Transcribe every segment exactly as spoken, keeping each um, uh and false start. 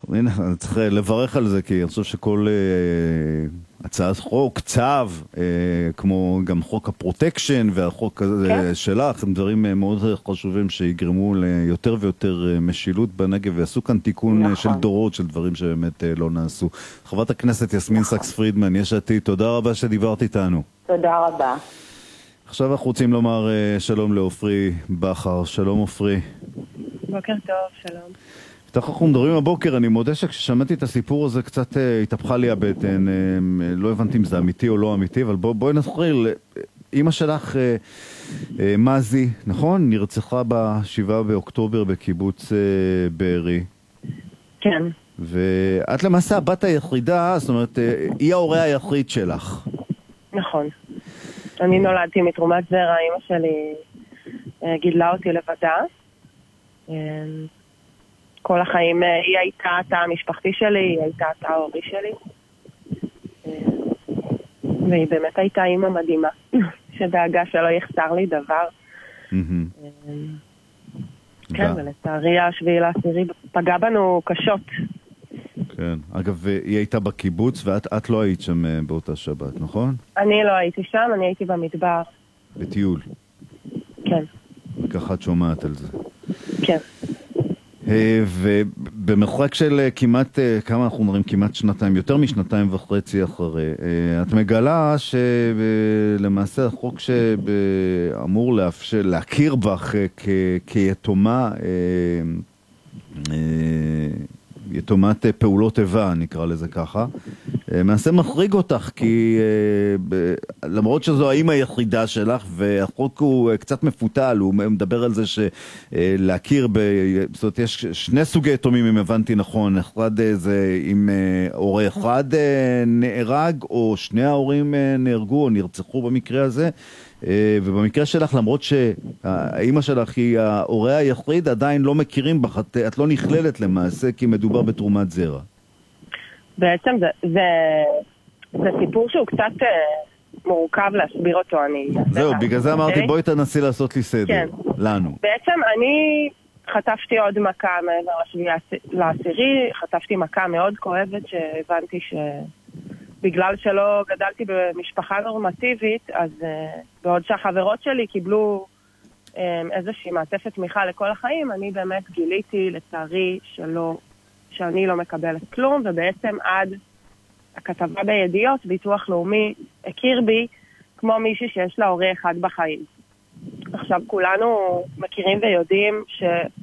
הנה, אני צריך לברך על זה, כי אני חושב שכל אה, הצעת חוק, צו, אה, כמו גם חוק הפרוטקשן והחוק הזה כן. שלך, הם דברים אה, מאוד חשובים שיגרמו ליותר ויותר אה, משילות בנגב, ועשו כאן תיקון נכון. של דורות, של דברים שבאמת אה, לא נעשו. חברת הכנסת יסמין נכון. סקס פרידמן, יש עתיד, תודה רבה שדיברת איתנו. תודה רבה. עכשיו אנחנו רוצים לומר אה, שלום לאופרי בחר. שלום אופרי. בוקר טוב, שלום. איתך אנחנו מדברים הבוקר, אני מודה שכששמעתי את הסיפור הזה קצת אה, התהפכה לי הבטן, אה, לא הבנתי אם זה אמיתי או לא אמיתי, אבל בוא, בואי נתחיל. אמא שלך, אה, אה, מזי, נכון? נרצחה בשבעה באוקטובר בקיבוץ אה, בארי. כן. ואת למעשה הבת היחידה, זאת אומרת, אה, היא ההורה היחיד שלך. נכון. אני נולדתי מתרומת זרע, אמא שלי אה, גידלה אותי לבדה. אה, כל החיים היא הייתה התא המשפחתי שלי, היא הייתה התא ההורי שלי. והיא באמת הייתה אימא מדהימה, שדאגה שלא יחסר לי דבר. כן, ולצערי השביעי לעשירי פגע בנו קשות. כן, אגב, היא הייתה בקיבוץ ואת לא היית שם באותה שבת, נכון? אני לא הייתי שם, אני הייתי במדבר. בטיול? כן. וככה את שומעת על זה. כן. ובמרחק של כמעט, כמה אנחנו אומרים, כמעט שנתיים, יותר משנתיים וחצי אחרי, את מגלה שלמעשה החוק שאמור לאפשר, להכיר בך כיתומה, יתומת פעולות איבה, נקרא לזה ככה, מעשה מחריג אותך, כי למרות שזו האמא היחידה שלך, והחוק הוא קצת מפותל, הוא מדבר על זה שלהכיר, זאת אומרת, יש שני סוגי יתומים, אם הבנתי נכון, אחד זה אם הורה אחד נהרג, או שני ההורים נהרגו, או נרצחו במקרה הזה, ובמקרה שלך, למרות שהאמא שלך היא ההורה היחיד, עדיין לא מכירים בך, את, את לא נכללת למעשה, כי מדובר בתרומת זרע. בעצם זה, זה, זה סיפור שהוא קצת מורכב להסביר אותו. אני זהו, בגלל זה אמרתי, בואי תנסי לעשות לי סדר, כן. לנו. בעצם אני חטפתי עוד מכה מעבר לשביעי לעשירי, חטפתי מכה מאוד כואבת שהבנתי ש... בגלל שלא גדלתי במשפחה נורמטיבית, אז uh, בעוד שהחברות שלי קיבלו um, איזושהי מעטפת תמיכה לכל החיים, אני באמת גיליתי לצערי שלא, שאני לא מקבלת כלום, ובעצם עד הכתבה בידיעות, ביטוח לאומי הכיר בי כמו מישהי שיש לה הורה אחד בחיים. עכשיו כולנו מכירים ויודעים ש...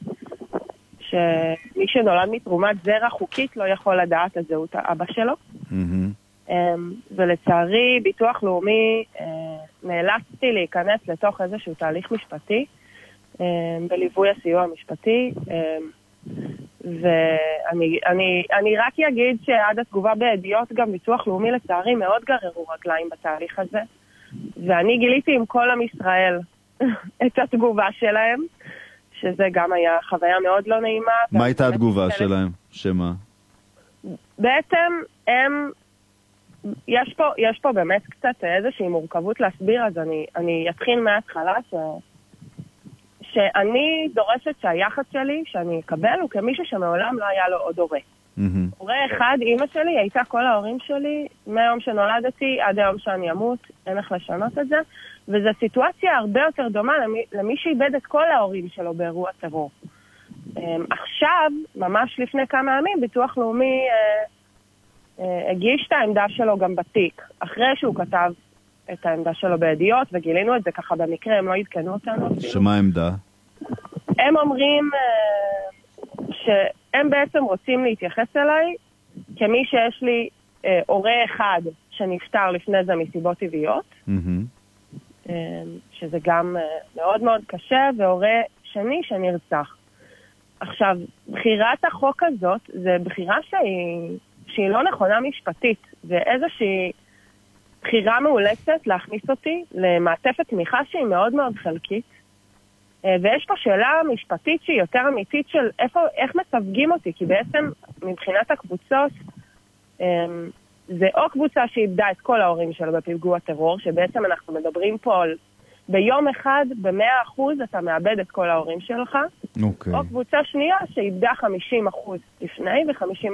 שמי שנולד מתרומת זרע חוקית לא יכול לדעת את זהות האבא שלו. Mm-hmm. ולצערי ביטוח לאומי נאלצתי להיכנס לתוך איזשהו תהליך משפטי בליווי הסיוע המשפטי, ואני אני, אני רק אגיד שעד התגובה בידיעות גם ביטוח לאומי לצערי מאוד גררו רגליים בתהליך הזה, ואני גיליתי עם כל עם ישראל את התגובה שלהם, שזה גם היה חוויה מאוד לא נעימה. מה הייתה התגובה שלהם? שמה? בעצם הם יש פה, יש פה באמת קצת איזושהי מורכבות להסביר, אז אני, אני אתחיל מההתחלה ש... שאני דורשת שהיחס שלי, שאני אקבל, הוא כמישהו שמעולם לא היה לו עוד הורה. Mm-hmm. הורה אחד, אמא שלי, הייתה כל ההורים שלי, מהיום שנולדתי עד היום שאני אמות, אין איך לשנות את זה, וזו סיטואציה הרבה יותר דומה למי, למי שאיבד את כל ההורים שלו באירוע טרור. עכשיו, ממש לפני כמה ימים, ביטוח לאומי... הגיש את העמדה שלו גם בתיק, אחרי שהוא כתב את העמדה שלו בידיעות, וגילינו את זה ככה במקרה, הם לא עדכנו אותנו. שמה העמדה? הם אומרים שהם בעצם רוצים להתייחס אליי כמי שיש לי הורה אחד שנפטר לפני זה מסיבות טבעיות, mm-hmm. שזה גם מאוד מאוד קשה, והורה שני שנרצח. עכשיו, בחירת החוק הזאת, זה בחירה שהיא... שהיא לא נכונה משפטית, ואיזושהי בחירה מאולצת להכניס אותי למעטפת תמיכה שהיא מאוד מאוד חלקית, ויש פה שאלה משפטית שהיא יותר אמיתית של איפה, איך מסווגים אותי, כי בעצם מבחינת הקבוצות, זה או קבוצה שאיבדה את כל ההורים שלו בפיגוע טרור, שבעצם אנחנו מדברים פה על ביום אחד, במאה אחוז, אתה מאבד את כל ההורים שלך, okay. או קבוצה שנייה שאיבדה חמישים אחוז לפני וחמישים